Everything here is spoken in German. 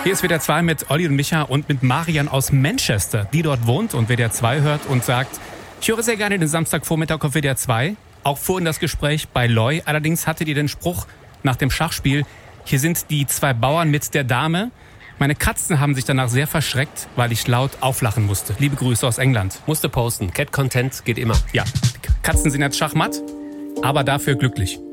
Hier ist WDR 2 mit Olli und Micha und mit Marian aus Manchester, die dort wohnt und WDR 2 hört und sagt, ich höre sehr gerne den Samstagvormittag auf WDR 2. Auch vorhin das Gespräch bei Loy. Allerdings hattet ihr den Spruch nach dem Schachspiel, hier sind die zwei Bauern mit der Dame. Meine Katzen haben sich danach sehr verschreckt, weil ich laut auflachen musste. Liebe Grüße aus England. Musste posten. Cat Content geht immer. Ja, die Katzen sind jetzt schachmatt, aber dafür glücklich.